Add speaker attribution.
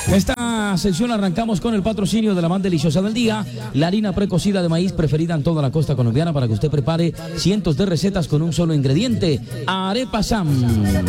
Speaker 1: Esta sección arrancamos con el patrocinio de la más deliciosa del día, la harina precocida de maíz preferida en toda la costa colombiana para que usted prepare cientos de recetas con un solo ingrediente, Arepa Sam.